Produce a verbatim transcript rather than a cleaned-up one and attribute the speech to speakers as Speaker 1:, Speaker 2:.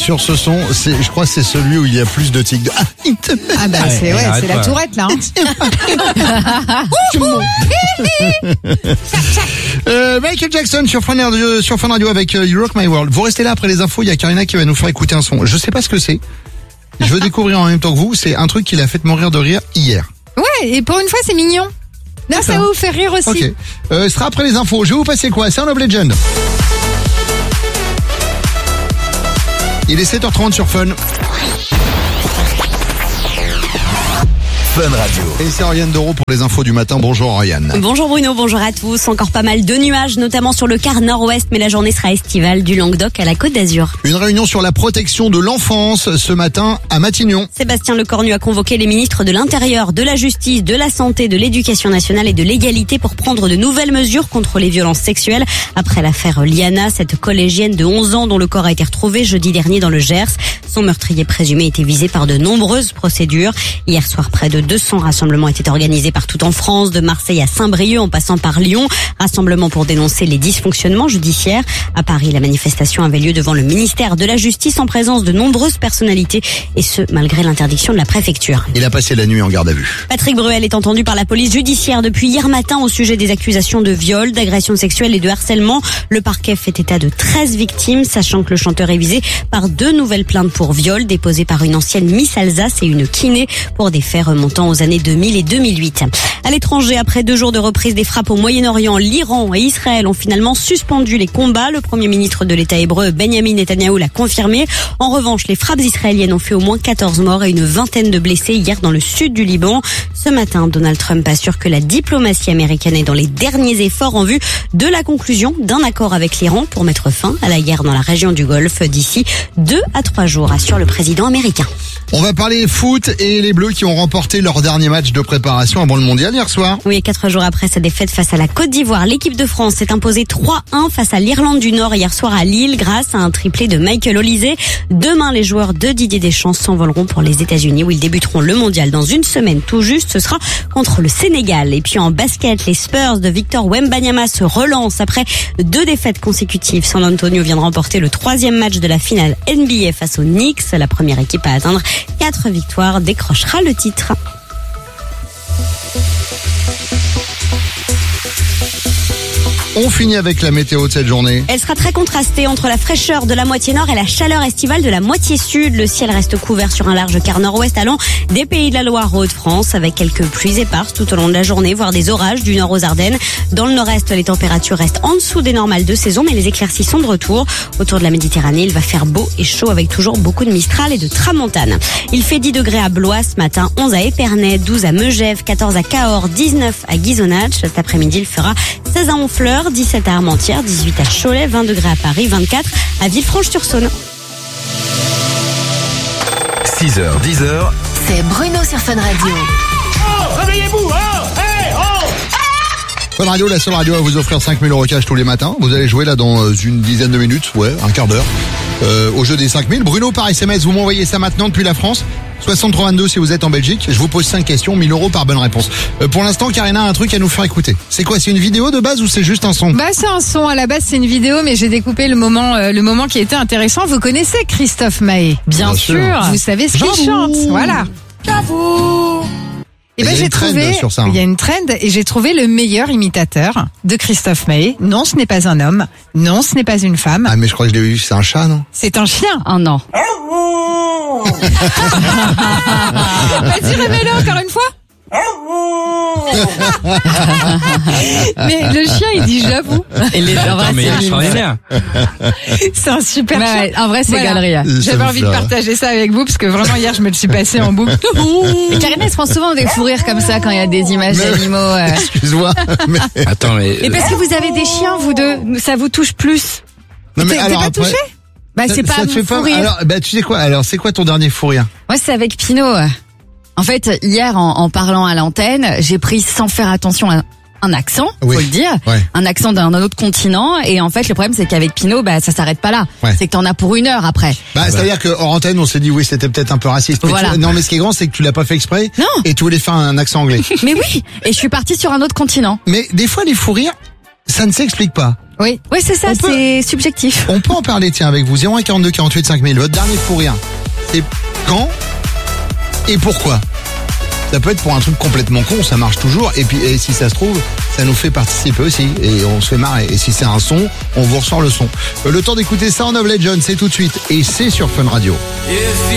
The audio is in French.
Speaker 1: sur ce son, c'est, je crois que c'est celui où il y a plus de tics de...
Speaker 2: Ah bah
Speaker 3: Ouais,
Speaker 2: c'est ouais,
Speaker 3: arrête
Speaker 2: c'est la
Speaker 3: pas.
Speaker 2: tourette là. Hein.
Speaker 1: euh, Michael Jackson sur Fun Radio, sur Fun Radio avec euh, You Rock My World. Vous restez là après les infos, il y a Karina qui va nous faire écouter un son. Je sais pas ce que c'est. Je veux découvrir en même temps que vous. C'est un truc qui l'a fait mourir de rire hier.
Speaker 2: Ouais, et pour une fois c'est mignon. Non, ça va vous faire rire aussi.
Speaker 1: Ok. Euh, ce sera après les infos. Je vais vous passer quoi? C'est un Love Legend. Il est sept heures trente sur Fun. Fun Radio. Et c'est Oriane Doro pour les infos du matin. Bonjour Oriane.
Speaker 4: Bonjour Bruno, bonjour à tous. Encore pas mal de nuages, notamment sur le quart nord-ouest, mais la journée sera estivale du Languedoc à la Côte d'Azur.
Speaker 1: Une réunion sur la protection de l'enfance ce matin à Matignon.
Speaker 4: Sébastien Lecornu a convoqué les ministres de l'Intérieur, de la Justice, de la Santé, de l'Éducation nationale et de l'Égalité pour prendre de nouvelles mesures contre les violences sexuelles. Après l'affaire Liana, cette collégienne de onze ans dont le corps a été retrouvé jeudi dernier dans le Gers. Son meurtrier présumé était visé par de nombreuses procédures. Hier soir, près de deux cents rassemblements étaient organisés partout en France, de Marseille à Saint-Brieuc en passant par Lyon. Rassemblement pour dénoncer les dysfonctionnements judiciaires. À Paris, la manifestation avait lieu devant le ministère de la Justice en présence de nombreuses personnalités et ce, malgré l'interdiction de la préfecture.
Speaker 1: Il a passé la nuit en garde à vue.
Speaker 4: Patrick Bruel est entendu par la police judiciaire depuis hier matin au sujet des accusations de viol, d'agression sexuelle et de harcèlement. Le parquet fait état de treize victimes, sachant que le chanteur est visé par deux nouvelles plaintes pour viol déposées par une ancienne Miss Alsace et une kiné pour des faits remontant aux années deux mille et deux mille huit. À l'étranger, après deux jours de reprise des frappes au Moyen-Orient, l'Iran et Israël ont finalement suspendu les combats. Le premier ministre de l'État hébreu, Benjamin Netanyahou, l'a confirmé. En revanche, les frappes israéliennes ont fait au moins quatorze morts et une vingtaine de blessés hier dans le sud du Liban. Ce matin, Donald Trump assure que la diplomatie américaine est dans les derniers efforts en vue de la conclusion d'un accord avec l'Iran pour mettre fin à la guerre dans la région du Golfe d'ici deux à trois jours, assure le président américain.
Speaker 1: On va parler foot et les Bleus qui ont remporté leur dernier match de préparation avant le mondial hier soir.
Speaker 4: Oui, quatre jours après sa défaite face à la Côte d'Ivoire, l'équipe de France s'est imposée trois un face à l'Irlande du Nord hier soir à Lille grâce à un triplé de Michael Olise. Demain, les joueurs de Didier Deschamps s'envoleront pour les États-Unis où ils débuteront le mondial dans une semaine tout juste. Ce sera contre le Sénégal. Et puis en basket, les Spurs de Victor Wembanyama se relancent après deux défaites consécutives. San Antonio vient de remporter le troisième match de la finale N B A face aux Knicks. La première équipe à atteindre quatre victoires décrochera le titre.
Speaker 1: On finit avec la météo de cette journée.
Speaker 4: Elle sera très contrastée entre la fraîcheur de la moitié nord et la chaleur estivale de la moitié sud. Le ciel reste couvert sur un large quart nord-ouest allant des Pays de la Loire aux Hauts-de-France avec quelques pluies éparses tout au long de la journée, voire des orages du nord aux Ardennes. Dans le nord-est, les températures restent en dessous des normales de saison, mais les éclaircies sont de retour. Autour de la Méditerranée, il va faire beau et chaud avec toujours beaucoup de Mistral et de Tramontane. Il fait dix degrés à Blois ce matin, onze à Épernay, douze à Megève, quatorze à Cahors, dix-neuf à Ghisonaccia. Cet après-midi, il fera seize à Honfleur, dix-sept à Armentières, dix-huit à Cholet, vingt degrés à Paris, vingt-quatre à Villefranche-sur-Saône.
Speaker 5: six heures, dix heures.
Speaker 6: C'est Bruno sur Fun Radio.
Speaker 3: Oh, réveillez-vous, oh, hey, oh.
Speaker 1: Fun Radio, la seule radio à vous offrir cinq mille euros cash tous les matins. Vous allez jouer là dans une dizaine de minutes, ouais, un quart d'heure, euh, au jeu des cinq mille. Bruno par S M S, vous m'envoyez ça maintenant depuis la France. soixante-trois vingt-deux si vous êtes en Belgique. Je vous pose cinq questions, mille euros par bonne réponse. Euh, pour l'instant, Karina a un truc à nous faire écouter. C'est quoi? C'est une vidéo de base ou c'est juste un son?
Speaker 2: Bah c'est un son, à la base c'est une vidéo, mais j'ai découpé le moment euh, le moment qui était intéressant. Vous connaissez Christophe Maé?
Speaker 1: Bien sûr.
Speaker 2: Vous savez ce qu'il
Speaker 1: J'avoue.
Speaker 2: chante, voilà. J'avoue. Et
Speaker 1: Il y
Speaker 2: ben
Speaker 1: a
Speaker 2: j'ai
Speaker 1: une trend
Speaker 2: trouvé,
Speaker 1: sur ça, hein.
Speaker 2: il y a une trend et j'ai trouvé le meilleur imitateur de Christophe Maé. Non, ce n'est pas un homme. Non, ce n'est pas une femme.
Speaker 1: Ah mais je crois que je l'ai vu, c'est un chat, non?
Speaker 2: C'est un chien.
Speaker 4: Oh non.
Speaker 2: Vas-y, remets-le encore une fois. Mais le chien il dit j'avoue.
Speaker 4: Et les
Speaker 3: Attends, mais il est extraordinaire.
Speaker 2: C'est un super chien.
Speaker 4: en vrai, c'est
Speaker 2: Voilà.
Speaker 4: galerie.
Speaker 1: Ça
Speaker 2: J'avais
Speaker 1: me
Speaker 2: envie
Speaker 1: fait
Speaker 2: de
Speaker 1: rire.
Speaker 2: partager ça avec vous parce que vraiment hier je me le suis passé en boucle.
Speaker 7: Et Karina elle se prend souvent des fous rires comme ça quand il y a des images
Speaker 1: Mais-
Speaker 7: d'animaux. euh.
Speaker 1: Excuse-moi. Mais...
Speaker 3: Attends, mais.
Speaker 7: Et parce que vous avez des chiens, vous deux, ça vous touche plus.
Speaker 1: Non mais
Speaker 2: T'es- t'es
Speaker 1: alors
Speaker 2: pas
Speaker 1: après,
Speaker 2: touché?
Speaker 7: Bah
Speaker 1: ça-
Speaker 7: c'est pas
Speaker 1: ça te
Speaker 7: mon
Speaker 1: fait
Speaker 7: fou
Speaker 1: pas.
Speaker 7: rire.
Speaker 1: Alors bah tu sais quoi? Alors c'est quoi ton dernier fou rire?
Speaker 7: Moi c'est avec Pinot. En fait, hier en, en parlant à l'antenne, j'ai pris sans faire attention à un accent,
Speaker 1: Oui.
Speaker 7: faut le dire,
Speaker 1: Ouais.
Speaker 7: un accent d'un autre continent. Et en fait, le problème c'est qu'avec Pinot, bah ça s'arrête pas là.
Speaker 1: Ouais.
Speaker 7: C'est que t'en as pour une heure après.
Speaker 1: Bah, c'est-à-dire que hors antenne, on s'est dit oui, c'était peut-être un peu raciste. Mais
Speaker 7: Voilà.
Speaker 1: tu- non, mais ce qui est grand, c'est que tu l'as pas fait exprès.
Speaker 7: Non.
Speaker 1: Et tu voulais faire un accent anglais.
Speaker 7: Mais oui. Et je suis partie sur un autre continent.
Speaker 1: Mais des fois, les fous rires, Ça ne s'explique pas.
Speaker 7: Oui, oui, c'est ça,
Speaker 1: On peut-
Speaker 7: c'est subjectif.
Speaker 1: On peut en parler, tiens, avec vous. zéro un quarante-deux quarante-huit cinq mille. Votre dernier fou rire, c'est quand et pourquoi? Ça peut être pour un truc complètement con, ça marche toujours. Et puis, et si ça se trouve, ça nous fait participer aussi. Et on se fait marrer. Et si c'est un son, on vous ressort le son. Euh, Le temps d'écouter Sound of Legend, c'est tout de suite. Et c'est sur Fun Radio.
Speaker 5: If you